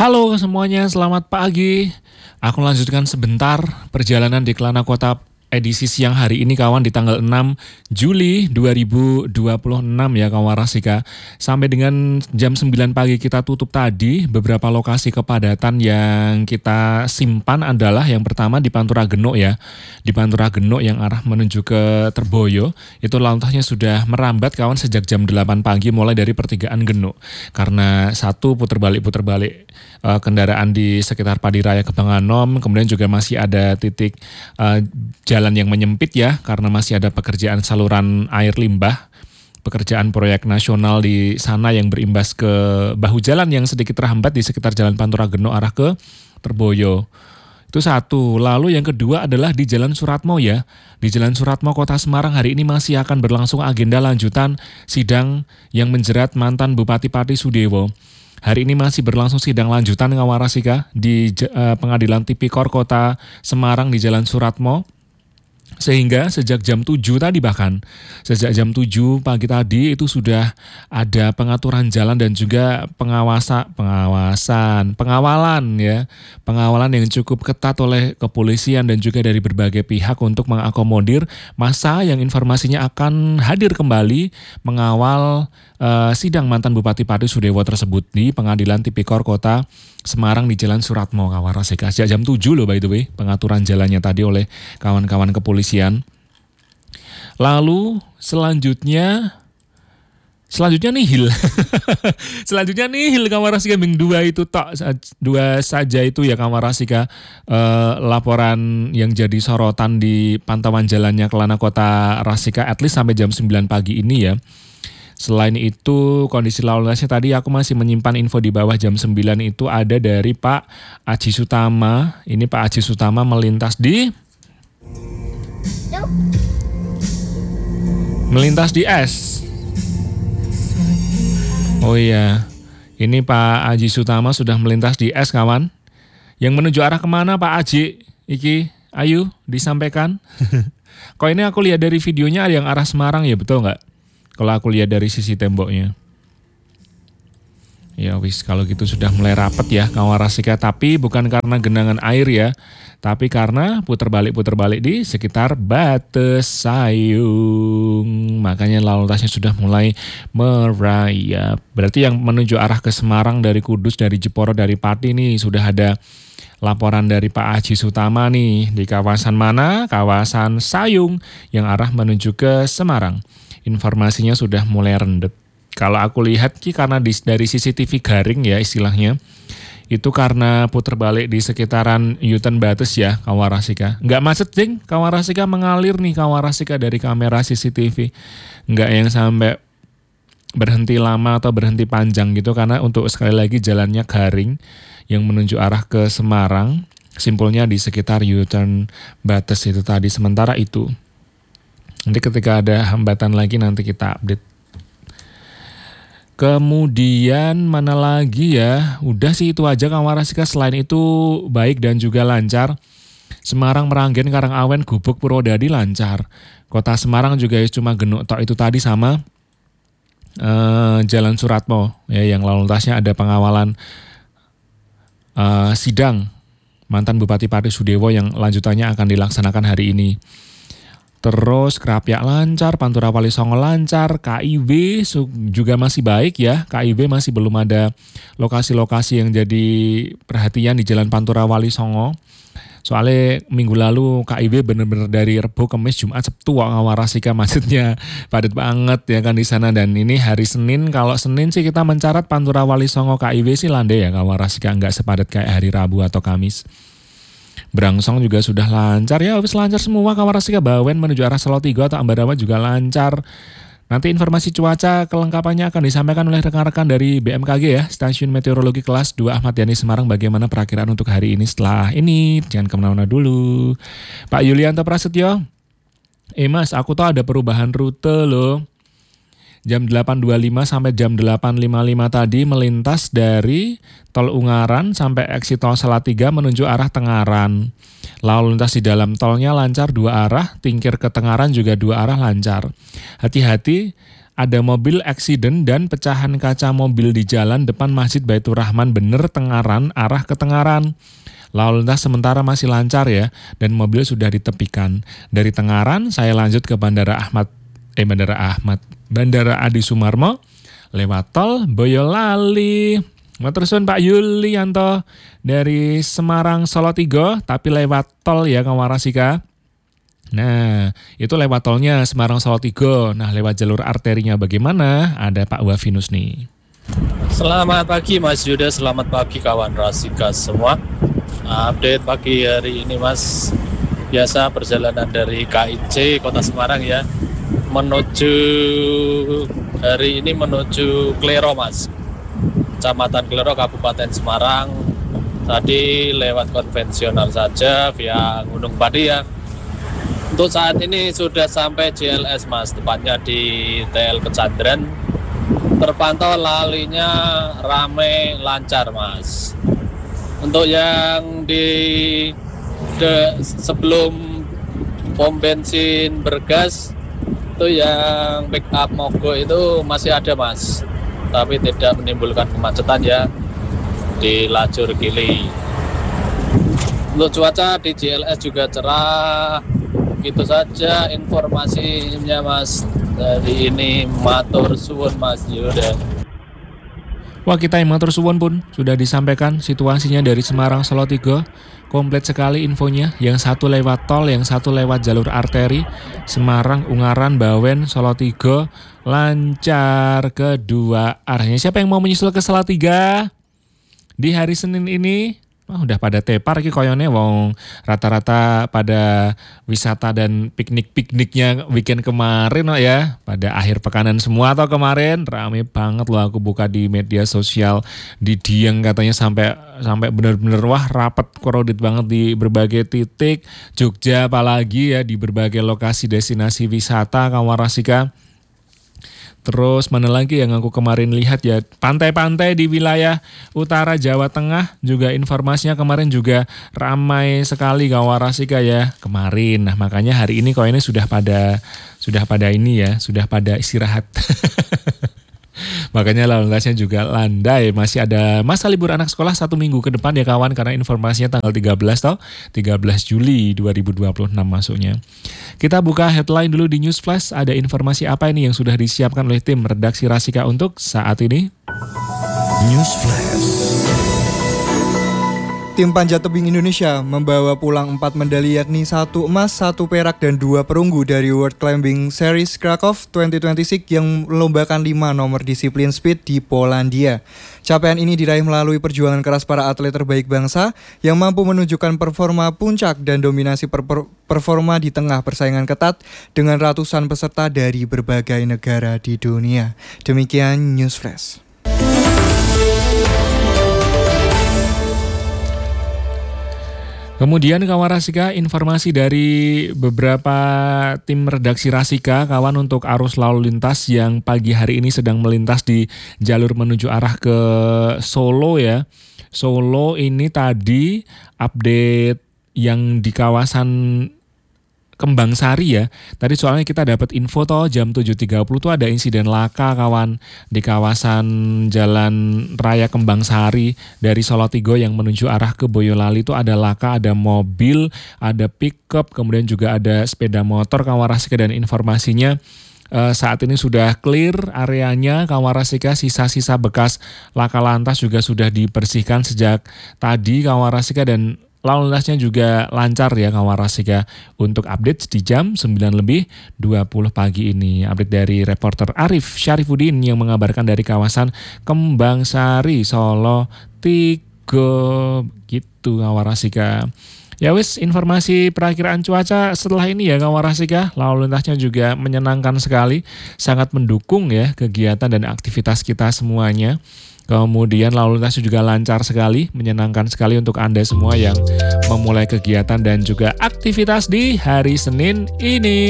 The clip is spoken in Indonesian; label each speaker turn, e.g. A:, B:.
A: Halo semuanya, selamat pagi. Aku lanjutkan sebentar perjalanan di Kelana Kota edisi siang hari ini kawan di tanggal 6 Juli 2026 ya kawan Rasika. Sampai dengan jam 9 pagi kita tutup tadi, beberapa lokasi kepadatan yang kita simpan adalah yang pertama di Pantura Genuk ya. Di Pantura Genuk yang arah menuju ke Terboyo, itu lalu lintasnya sudah merambat kawan sejak jam 8 pagi mulai dari pertigaan Genuk. Karena satu puter balik kendaraan di sekitar Padiraya Kebanganom, kemudian juga masih ada titik jalan yang menyempit ya karena masih ada pekerjaan saluran air limbah, pekerjaan proyek nasional di sana yang berimbas ke bahu jalan yang sedikit terhambat di sekitar Jalan Pantura Genuk arah ke Terboyo. Itu satu. Lalu yang kedua adalah di Jalan Suratmo ya. Di Jalan Suratmo Kota Semarang hari ini masih akan berlangsung agenda lanjutan sidang yang menjerat mantan Bupati Pati Sudewo. Hari ini masih berlangsung sidang lanjutan Kawarasika di Pengadilan Tipikor Kota Semarang di Jalan Suratmo. Sehingga sejak jam 7 tadi sejak jam 7 pagi tadi itu sudah ada pengaturan jalan dan juga pengawalan ya. Pengawalan yang cukup ketat oleh kepolisian dan juga dari berbagai pihak untuk mengakomodir massa yang informasinya akan hadir kembali mengawal sidang mantan Bupati Pati Sudewo tersebut di Pengadilan Tipikor Kota Semarang di Jalan Suratmo Kawarasika. Sejak jam 7 loh by the way pengaturan jalannya tadi oleh kawan-kawan kepolisian. Lalu selanjutnya nihil. Selanjutnya nihil Kawarasika Ming 2 itu dua saja itu ya Kawarasika laporan yang jadi sorotan di pantauan jalannya Kelana Kota Rasika at least sampai jam 9 pagi ini ya. Selain itu, kondisi lalu lintasnya tadi aku masih menyimpan info di bawah jam 9 itu ada dari Pak Aji Sutama. Ini Pak Aji Sutama melintas di S. Oh iya, ini Pak Aji Sutama sudah melintas di S kawan. Yang menuju arah kemana Pak Aji? Iki, ayo disampaikan. Kok ini aku lihat dari videonya ada yang arah Semarang ya, betul nggak? Kalau aku lihat dari sisi temboknya. Ya wis, kalau gitu sudah mulai rapat ya Kawarasika. Tapi bukan karena genangan air ya, tapi karena puter balik di sekitar Bates Sayung. Makanya lalu lintasnya sudah mulai merayap. Berarti yang menuju arah ke Semarang dari Kudus, dari Jeporo, dari Pati nih sudah ada laporan dari Pak Aji Sutama nih. Di kawasan mana? Kawasan Sayung yang arah menuju ke Semarang. Informasinya sudah mulai rendet. Kalau aku lihat karena dari CCTV garing ya istilahnya, itu karena puter balik di sekitaran U-turn Bates ya Kawarasika. Nggak macet ding, Kawarasika mengalir nih Kawarasika dari kamera CCTV. Nggak yang sampai berhenti lama atau berhenti panjang gitu, karena untuk sekali lagi jalannya garing yang menuju arah ke Semarang. Simpulnya di sekitar U-turn Bates itu tadi. Sementara itu nanti ketika ada hambatan lagi nanti kita update. Kemudian mana lagi ya? Udah sih itu aja Kawarasika. Selain itu baik dan juga lancar. Semarang, Meranggen, Karangawen, Gubuk, Purwodadi lancar. Kota Semarang juga cuma Genuk tok itu tadi sama Jalan Suratmo ya, yang lalu lintasnya ada pengawalan sidang mantan Bupati Pati Sudewo yang lanjutannya akan dilaksanakan hari ini. Terus Krapyak lancar, Pantura Wali Songo lancar, KIW juga masih baik ya. KIW masih belum ada lokasi-lokasi yang jadi perhatian di Jalan Pantura Wali Songo. Soalnya minggu lalu KIW benar-benar dari Rebo, Kamis, Jumat, Sabtu Kawarasika macetnya padat banget ya kan di sana. Dan ini hari Senin, kalau Senin sih kita mencatat Pantura Wali Songo KIW sih landai ya Kawarasika, nggak sepadat kayak hari Rabu atau Kamis. Brangsong juga sudah lancar ya, habis lancar semua Kawarasika. Bawen menuju arah Salotigo atau Ambarawa juga lancar. Nanti informasi cuaca kelengkapannya akan disampaikan oleh rekan-rekan dari BMKG ya, Stasiun Meteorologi Kelas 2 Ahmad Yani Semarang. Bagaimana perakiraan untuk hari ini setelah ini? Jangan kemana-mana dulu. Pak Yulianto Prasetyo, Mas aku tuh ada perubahan rute loh. Jam 8.25 sampai jam 8.55 tadi melintas dari Tol Ungaran sampai exit Tol Salatiga menuju arah Tengaran. Lalu lintas di dalam tolnya lancar dua arah, tingkir ke Tengaran juga dua arah lancar. Hati-hati ada mobil accident dan pecahan kaca mobil di jalan depan Masjid Baitur Rahman Bener Tengaran arah ke Tengaran. Lalu lintas sementara masih lancar ya, dan mobil sudah ditepikan. Dari Tengaran saya lanjut ke Bandara Adi Sumarmo lewat tol Boyolali. Matur suwun Pak Yulianto dari Semarang Solo Tigo, tapi lewat tol ya kawan Warasika. Nah, itu lewat tolnya Semarang Solo Tigo. Nah, lewat jalur arterinya bagaimana? Ada Pak Wafinus nih.
B: Selamat pagi Mas Yuda, selamat pagi kawan Rasika semua. Update pagi hari ini Mas, biasa perjalanan dari KIC Kota Semarang ya, menuju hari ini menuju Klero Mas, Kecamatan Klero, Kabupaten Semarang. Tadi lewat konvensional saja via Gunung Padi ya. Untuk saat ini sudah sampai JLS Mas, tepatnya di TL Kecandren. Terpantau lalinya ramai lancar Mas. Untuk yang sebelum pom bensin bergas itu yang pick up mogok itu masih ada Mas, tapi tidak menimbulkan kemacetan ya di lajur kiri. Untuk cuaca di JLS juga cerah. Gitu saja informasinya Mas. Dari ini matur suwun Mas Yuda.
A: Wah, kita yang matur suwun pun sudah disampaikan situasinya dari Semarang Solo Tigo. Komplit sekali infonya, yang satu lewat tol, yang satu lewat jalur arteri. Semarang, Ungaran, Bawen, Solo Tigo lancar kedua arahnya. Siapa yang mau menyusul ke Salatiga di hari Senin ini? Udah pada tepar ki koyone wong rata-rata pada wisata dan pikniknya weekend kemarin ya, pada akhir pekanan semua atau kemarin rame banget loh. Aku buka di media sosial di Dieng katanya sampai benar-benar wah rapat crowded banget di berbagai titik Jogja, apalagi ya di berbagai lokasi destinasi wisata kawan Rasika. Terus mana lagi yang aku kemarin lihat ya, pantai-pantai di wilayah utara Jawa Tengah juga informasinya kemarin juga ramai sekali kawan Rasika ya kemarin. Nah makanya hari ini kok ini sudah pada ini ya, sudah pada istirahat. Makanya lalu lintasnya juga landai. Masih ada masa libur anak sekolah 1 minggu ke depan ya kawan, karena informasinya tanggal 13 Juli 2026 masuknya. Kita buka headline dulu di News Flash. Ada informasi apa ini yang sudah disiapkan oleh tim redaksi Rasika untuk saat ini?
C: News Flash. Tim panjat tebing Indonesia membawa pulang 4 medali yakni 1 emas, 1 perak dan 2 perunggu dari World Climbing Series Krakow 2026 yang melombakan 5 nomor disiplin speed di Polandia. Capaian ini diraih melalui perjuangan keras para atlet terbaik bangsa yang mampu menunjukkan performa puncak dan dominasi performa di tengah persaingan ketat dengan ratusan peserta dari berbagai negara di dunia. Demikian News Flash.
A: Kemudian kawan Rasika, informasi dari beberapa tim redaksi Rasika kawan untuk arus lalu lintas yang pagi hari ini sedang melintas di jalur menuju arah ke Solo ya. Solo ini tadi update yang di kawasan Kembang Sari ya. Tadi soalnya kita dapat info toh jam 7.30 tuh ada insiden laka kawan di kawasan Jalan Raya Kembang Sari dari Solo Tigo yang menuju arah ke Boyolali itu ada laka, ada mobil, ada pickup, kemudian juga ada sepeda motor kawan Rasika, dan informasinya saat ini sudah clear areanya kawan Rasika. Sisa-sisa bekas laka lantas juga sudah dibersihkan sejak tadi kawan Rasika, dan lalu lintasnya juga lancar ya kawan Rasika. Untuk update di jam 9:20 pagi ini. Update dari reporter Arif Syarifuddin yang mengabarkan dari kawasan Kembang Sari, Solo Tigo gitu kawan Rasika. Ya wis, informasi perakiraan cuaca setelah ini ya kawan Rasika. Lalu lintasnya juga menyenangkan sekali, sangat mendukung ya kegiatan dan aktivitas kita semuanya. Kemudian lalu lintasnya juga lancar sekali, menyenangkan sekali untuk Anda semua yang memulai kegiatan dan juga aktivitas di hari Senin ini.